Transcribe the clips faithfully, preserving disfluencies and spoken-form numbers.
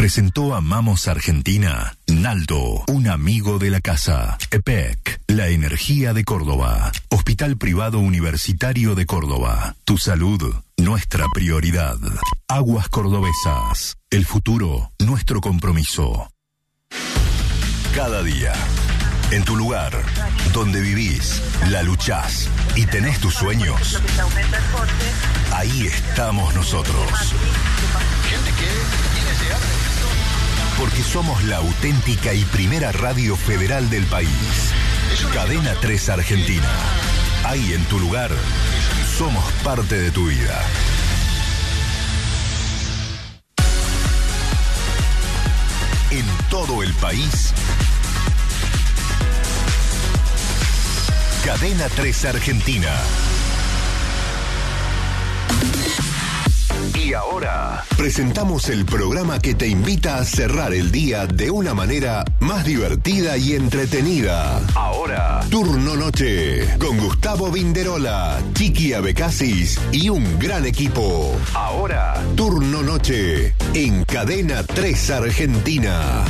Presentó Amamos Argentina, Naldo, un amigo de la casa. E P E C, la energía de Córdoba. Hospital Privado Universitario de Córdoba. Tu salud, nuestra prioridad. Aguas Cordobesas, el futuro, nuestro compromiso. Cada día, en tu lugar, donde vivís, la luchás y tenés tus sueños, ahí estamos nosotros. Porque somos la auténtica y primera radio federal del país. Cadena tres Argentina. Ahí en tu lugar, somos parte de tu vida. En todo el país, Cadena tres Argentina. Y ahora presentamos el programa que te invita a cerrar el día de una manera más divertida y entretenida. Ahora, Turno Noche, con Gustavo Vinderola, Chiqui Abecasis y un gran equipo. Ahora, Turno Noche, en Cadena tres Argentina.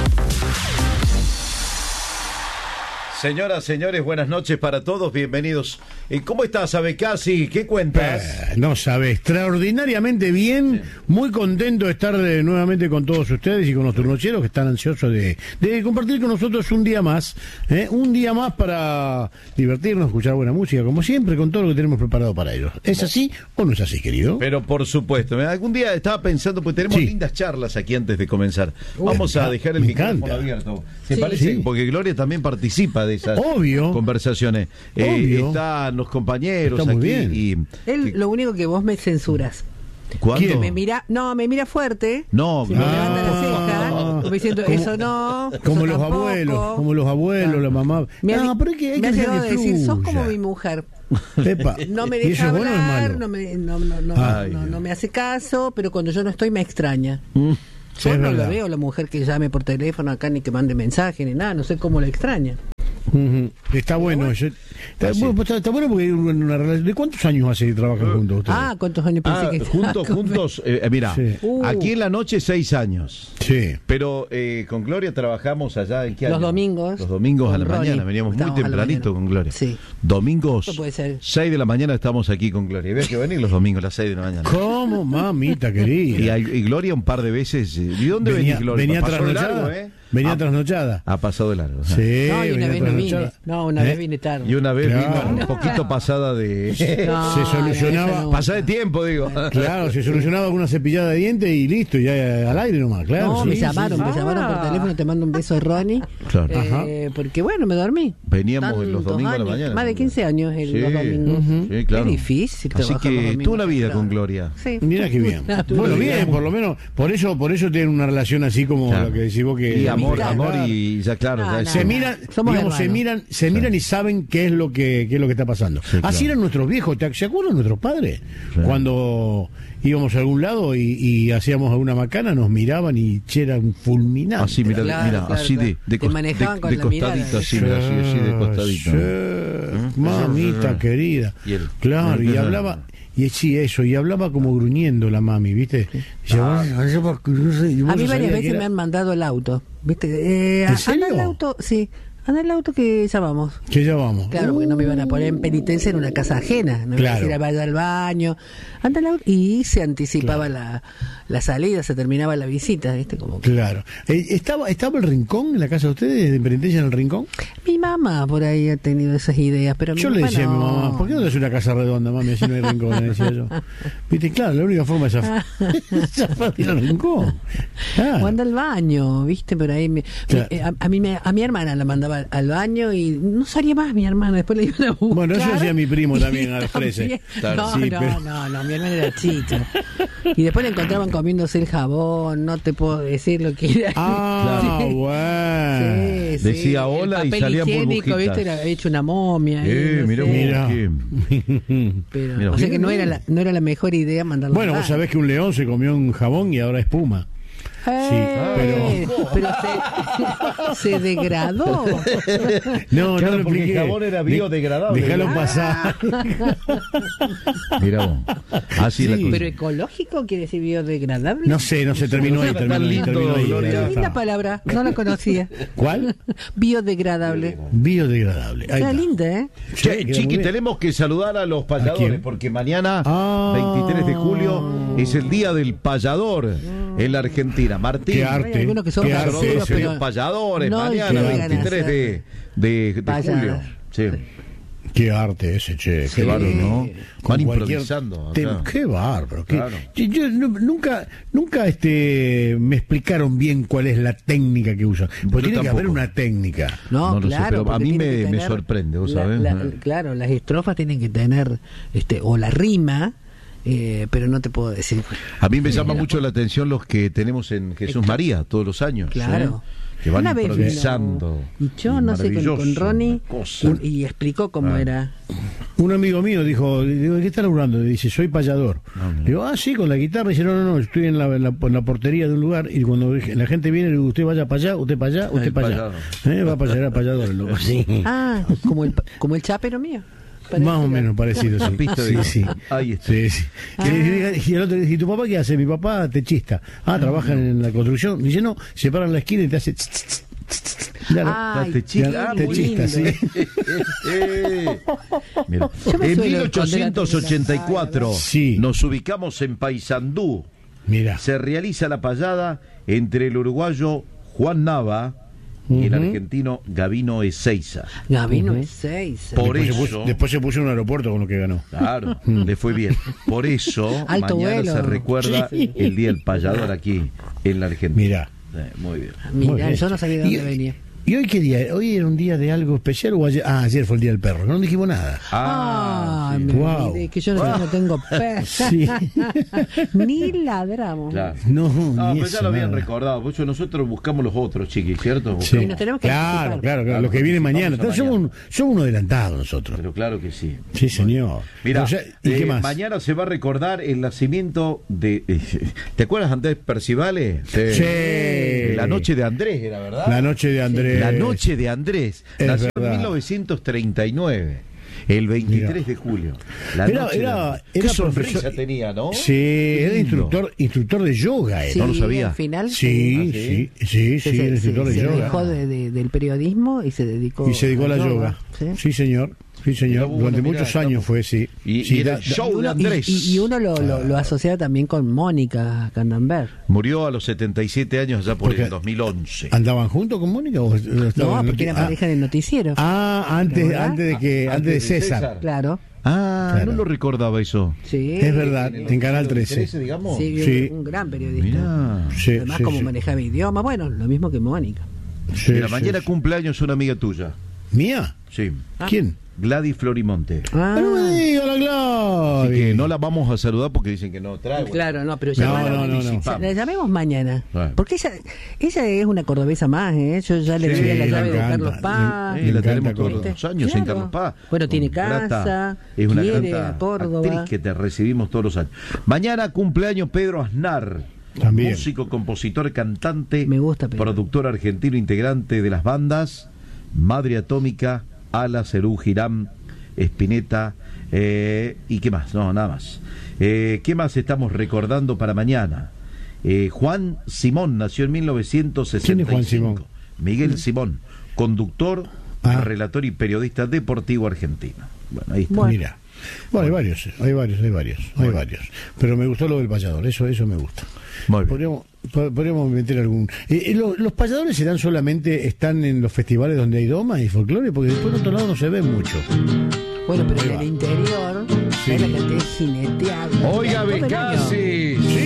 Señoras, señores, buenas noches para todos, bienvenidos. ¿Cómo estás, Abecasi? ¿Qué cuentas? Eh, no sabe, extraordinariamente bien, sí. Muy contento de estar de, nuevamente con todos ustedes y con los turnocheros que están ansiosos de, de compartir con nosotros un día más, ¿eh? Un día más para divertirnos, escuchar buena música, como siempre, con todo lo que tenemos preparado para ellos. ¿Es así o no es así, querido? Pero por supuesto, algún día estaba pensando, pues tenemos sí. lindas charlas aquí antes de comenzar. Vamos a dejar el micrófono encanta. abierto. ¿Se sí, parece? Sí. Porque Gloria también participa de esas Obvio. conversaciones. Eh, están los compañeros Está muy aquí. Bien. Y, Él, que, lo único que vos me censuras. ¿Cuándo? Me mira, no, me mira fuerte. No, si no. me levanta la ceja, Ah, como diciendo, como, eso no. Como eso los tampoco. abuelos, como los abuelos, la mamá. Me, no, pero hay que, hay me que ha llegado a que decir, sos fluya. como mi mujer. Epa. No me ¿Y deja eso es bueno o es hablar, malo? no me, no, no, no, Ay, no, Dios. no me hace caso, pero cuando yo no estoy me extraña. Mm, sí, Yo es no verdad. lo veo la mujer que llame por teléfono acá ni que mande mensaje ni nada, no sé cómo la extraña. Uh-huh. Está bueno, bueno. eso. Está, bueno, está, está bueno porque hay una relación. ¿De cuántos años hace que trabajan juntos ustedes? Ah, ¿cuántos años pensé Ah, que juntos, juntos, eh, mira, Sí. Uh. aquí en la noche seis años. Sí. Pero eh, con Gloria trabajamos allá en qué Los año? domingos. Los domingos a Con la Ronnie. mañana, veníamos muy Estábamos a la tempranito mañana. con Gloria. Sí. Domingos, Eso puede ser. seis de la mañana estamos aquí con Gloria. Ves que venir los domingos a las seis de la mañana. ¿Cómo, mamita querida? Y, hay- y Gloria un par de veces. eh, ¿Y dónde venía, venís, Gloria? venía Pasó de trasnochada. largo, ¿eh? Venía Ha- trasnochada. Ha pasado de largo. ajá. Sí, No, y una venía vez no vine. trasnochada. No, una ¿Eh? vez vine tarde. Y una vez Claro. vino un poquito pasada de. No, se solucionaba- no, eso no. Pasada de tiempo, digo. Claro, se solucionaba con una cepillada de dientes y listo, ya eh, al aire nomás, claro. No, sí, me sí, llamaron, sí. me llamaron por Ah. teléfono, te mando un beso, Ronnie. Claro. Eh, porque bueno, me dormí. Veníamos en los Tantos domingos a la años, mañana. Más de quince años en Sí, los domingos. Ujú. sí, claro. Es difícil Así trabajar los que domingos tú una vida temprano. con Gloria. Sí. Mira qué bien. Bueno, bien, por lo menos, por eso, por eso tienen una relación así como Claro. lo que decís vos que Y amor, Claro. amor y ya claro. No, ya no, es- se no. miran, Somos digamos, se hermanos. miran, se miran y saben qué es lo que, qué es lo que está pasando. Sí, Así claro. eran nuestros viejos, ¿te se acuerdan nuestros padres? Claro. Cuando íbamos a algún lado y, y hacíamos alguna macana, nos miraban y che, eran fulminantes. Así, mira, Claro, mira, claro, así de, claro. de, Te cos- manejaban de- con de la costadito, mirada. así, mira, así, así de costadito. Sí, mamita querida. Y él- Claro, y Claro. hablaba, y sí, eso, y hablaba como gruñendo la mami, ¿viste? Decía, "Ay, ay, yo no sé", y vos A mí no varias sabías veces que me era. han mandado el auto. ¿Viste? Eh, ¿En anda serio? el auto, sí. Anda el auto que ya vamos. Que ya vamos. Claro, porque no me iban a poner en penitencia en una casa ajena. No me iban a Claro. decir, vaya al baño. Anda el auto. Y se anticipaba la, la salida, se terminaba la visita, ¿viste? Como que- Claro. Eh, ¿Estaba, ¿Estaba el rincón en la casa de ustedes, de penitencia en el rincón? Mi mamá por ahí ha tenido esas ideas, pero mi Yo le mamá decía no. a mi mamá, ¿por qué no te haces una casa redonda, mami? Así no hay rincón, le decía yo. Viste, claro, la única forma de zafar zafar de ir al rincón. Claro. O anda al baño, ¿viste? Por ahí. Me, Claro. me- a, a mí me, a mi hermana la mandaba al baño y no salía más mi hermana. Después le iban a buscar. Bueno, eso hacía mi primo también, Y al frese. también- Claro, no, sí, no, pero- no, no, mi hermana era chica. Y después la encontraban comiéndose el jabón, no te puedo decir lo que era. Ah, Sí. bueno. Sí, sí. Decía hola El y papel salían higiénico, burbujitas. ¿viste? Era hecho una momia. Eh, y no mira, sé. Mira. qué- Pero, Mira, o sea que bien, no bien. era, la, no era la mejor idea mandarlo Bueno, al vos baño. sabés que un león se comió un jabón y ahora espuma. Eh, pero pero se, se degradó. No, claro, no lo porque expliqué. el jabón era biodegradable. Déjalo pasar. Mira vos. Así Sí. la cosa. Pero ecológico quiere decir biodegradable. No sé, no se terminó ahí, Tan terminó ahí, lindo, terminó ahí. Gloria. Ya Linda está. palabra, no la conocía. ¿Cuál? Biodegradable. Biodegradable. Ahí Queda está. linda, ¿eh? Sí, Che, queda muy Chiqui, bien. tenemos que saludar a los ¿A payadores quién? porque mañana, Ah. veintitrés de julio, es el día del payador en la Argentina. Martín, Qué arte. Hay algunos que son qué saludos arte graciosos, a ese. pero los payadores no mañana, llegan a veintitrés de, ser de, de payador. julio. Sí. Qué arte ese, che. Qué bárbaro, ¿no? Con Van cualquier improvisando acá. tema. Qué bárbaro. qué- Claro. Yo, yo nu- nunca, nunca este, me explicaron bien cuál es la técnica que usan. Porque Yo tiene que tampoco. haber una técnica. No, No lo sé, claro. pero a porque mí tiene me- que me tener sorprende, vos la- sabés. la- Ah. claro, las estrofas tienen que tener, este, o la rima, eh, pero no te puedo decir. A mí me llama Sí, mucho la- la atención los que tenemos en Jesús María todos los años. Claro. ¿eh? Que van Una vez improvisando. vino- y yo no sé, con, Maravilloso, con Ronnie, una cosa. un- y explicó cómo Ah. era. Un amigo mío dijo, digo, ¿de qué está laburando? Dice, soy payador. Ah, mira. Digo, ah, sí, con la guitarra. Dice, no, no, no, estoy en la, en la, en la portería de un lugar y cuando la gente viene, le digo, usted vaya para allá, usted para allá, usted El para allá. ¿Eh? Va para allá, payador, el loco. Sí. Ah, como el, como el chapero mío. Parece Más o que- menos parecido, sí. La pista Sí, de- sí. Ahí está. Sí, sí. Ah. Y, y el otro dice, ¿y tu papá qué hace? Mi papá techista. Ah, trabaja en la construcción. Dice, no, se para en la esquina y te hace... tss, tss, tss, tss. Claro. Ay, Te chica, qué ah, techista, lindo. sí. Eh, mira. Yo me En suelo mil ochocientos ochenta y cuatro Sí. nos ubicamos en Paysandú. Mira. Se realiza la payada entre el uruguayo Juan Nava y el Ujú. argentino Gabino Ezeiza. Gabino Ujú. es seis. Por después, se eso- puso, después se puso en un aeropuerto con lo que ganó. Claro, le fue bien. Por eso Alto mañana vuelo. se recuerda Sí. el Día del Payador aquí en la Argentina. Mira. Eh, muy bien. Muy Mira, bien. yo no sabía de Y- dónde venía. ¿Y hoy qué día? ¿Hoy era un día de algo especial o ayer? Ah, ayer fue el día del perro. No dijimos nada. Ah, sí. me Wow. olvidé que yo no, no tengo perro. Sí. Ni ladramos. Claro. No, No, ni pero ya eso, lo habían nada. recordado. Por eso nosotros buscamos los otros, chiquis, ¿cierto? Sí. Buscamos- Y nos tenemos que Claro, anticipar. claro, claro, Claro, lo que viene anticipamos mañana. a Entonces, somos, un, mañana. somos unos adelantados nosotros. Pero claro que sí. Sí, señor. Mira, O sea, ¿y eh, qué más? mañana se va a recordar el nacimiento de... eh, ¿te acuerdas Andrés Percivale? Sí. La noche de Andrés, era verdad. La noche de Andrés. La noche de Andrés. Es Nació verdad. en mil novecientos treinta y nueve, el veintitrés de julio. La Era- noche de era- Andrés. era Qué sonrisa profesor- tenía, ¿no? Sí, Qué era lindo. instructor, instructor de yoga. Era. Sí, No lo sabía. al final Sí, ¿Ah, sí, sí, sí, se, era se- instructor se de yoga. dejó de- de- del periodismo y se dedicó Y se dedicó a la yoga. ¿sí? Sí, señor. Sí, Está señor. bueno, Durante mirá, muchos está años bueno. fue, sí. Y- Sí, y era da- el da- show Y de uno, Andrés. y- y- y uno lo, lo, lo asocia también con Mónica Candanver. Murió a los setenta y siete años, ya por Porque- el dos mil once. ¿Andaban juntos con Mónica? O estaban No, en porque noti- era ah, pareja en el noticiero. Ah, antes, ¿Verdad? antes de que, Ah, antes de antes de César. César. Claro. Ah, Claro. no lo recordaba eso. Sí. Es verdad, en Canal trece. digamos. Sí, Sí. Un, un gran periodista. Mirá. Sí, Además, sí, como sí. manejaba idiomas, bueno, lo mismo que Mónica. Sí, Mira, sí, mañana sí. cumpleaños una amiga tuya. ¿Mía? Sí. Ah. ¿Quién? Gladys Florimonte. Ah, Ah, no me diga la Gladys. Así que no la vamos a saludar porque dicen que no trae. claro, no, pero No, llamala- no, no, no. Ya- La llamemos mañana. Bueno. Porque ella, ella es una cordobesa más, ¿eh? Yo ya le Sí, doy la me llave de encanta. Carlos Paz. Me Eh, la encanta tenemos todos Córdoba. los años Claro. en Carlos Paz. Bueno, tiene Con grata- casa, es una quiere grata a Córdoba. actriz que te recibimos todos los años. Mañana cumpleaños Pedro Aznar. También. Músico, compositor, cantante, Me gusta, Pedro. productor argentino, integrante de las bandas Madre Atómica, Ala, Cerú, Girán, Spinetta, eh, y qué más, no, nada más. Eh, ¿Qué más estamos recordando para mañana? Eh, Juan Simón nació en mil novecientos sesenta y cinco. ¿Quién es Juan Simón? Miguel Simón, conductor, Ah. relator y periodista deportivo argentino. Bueno, ahí está. Bueno. Mira. Bueno, hay varios, hay varios, hay varios, hay Bueno. varios. Pero me gustó lo del payador, eso, eso me gusta. Muy bien. Podríamos, po- podríamos meter algún. Eh, eh, lo- los payadores serán solamente, están en los festivales donde hay doma y folclore, porque después en otro lado no se ven mucho. Bueno, pero Ahí en va. el interior, Sí. hay la cantidad de cineteatros. Oiga, todo el año. Becasi.